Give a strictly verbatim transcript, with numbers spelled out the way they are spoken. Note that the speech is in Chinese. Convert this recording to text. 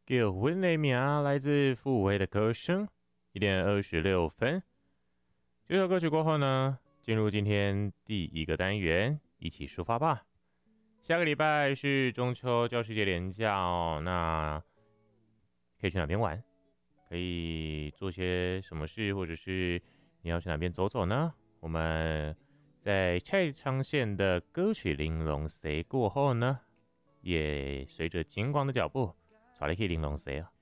给婚的名来自傅维的歌声，一点二十六分。这首歌曲过后呢，进入今天第一个单元，一起出发吧。下个礼拜是中秋教师节连假哦，那可以去哪边玩？可以做些什么事，或者是你要去哪边走走呢？我们在蔡昌宪的歌曲《玲珑谁》过后呢，也随着金光的脚步，找你去玲珑谁啊？